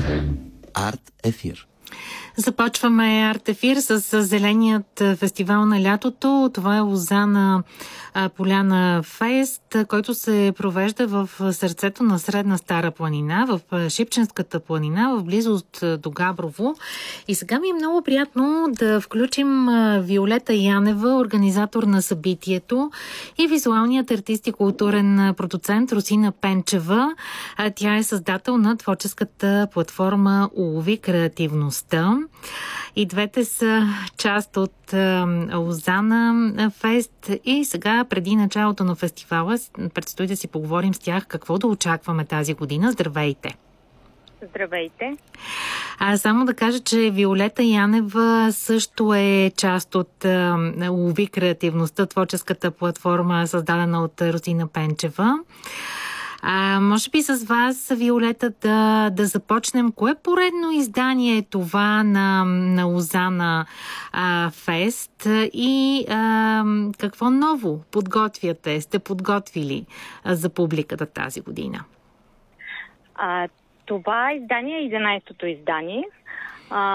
Арт Ефир. Започваме Арт Ефир с Зеленият фестивал на лятото. Това е Лозана Поляна Фест, който се провежда в сърцето на Средна Стара планина, в Шипченската планина, в близост до Габрово. И сега ми е много приятно да включим Виолета Янева, организатор на събитието, и визуалният артист и културен продуцент Росина Пенчева. Тя е създател на творческата платформа Улови креативността. И двете са част от Лозана Фест. И сега, преди началото на фестивала, предстои да си поговорим с тях какво да очакваме тази година. Здравейте! Здравейте! Само да кажа, че Виолета Янева също е част от Улови креативността, творческата платформа, създадена от Росина Пенчева. Може би с вас, Виолета, да започнем. Кое поредно издание е това на Лозана Фест и какво ново сте подготвили за публиката тази година? Това издание е 11-то издание.